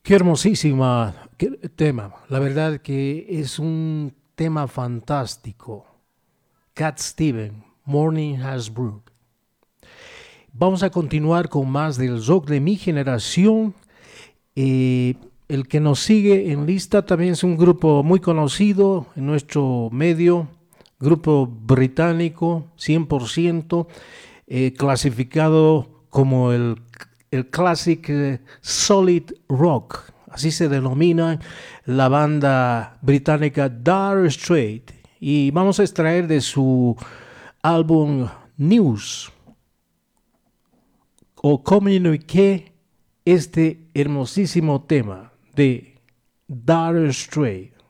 Qué hermosísima tema. La verdad que es un tema fantástico. Cat Steven, Morning Has Brewed. Vamos a continuar con más del rock de mi generación. El que nos sigue en lista también es un grupo muy conocido en nuestro medio, grupo británico, 100%, clasificado como el Classic Solid Rock. Así se denomina la banda británica Dire Straits. Y vamos a extraer de su álbum News o Communiqué este hermosísimo tema de Dire Straits.